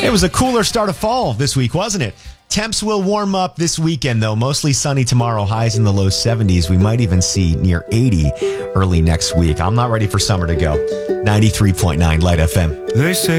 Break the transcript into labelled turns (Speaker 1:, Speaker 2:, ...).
Speaker 1: It was a cooler start of fall this week, wasn't it? Temps will warm up this weekend, though. Mostly sunny tomorrow, highs in the low 70s. We might even see near 80 early next week. I'm not ready for summer to go. 93.9 Light FM.
Speaker 2: They say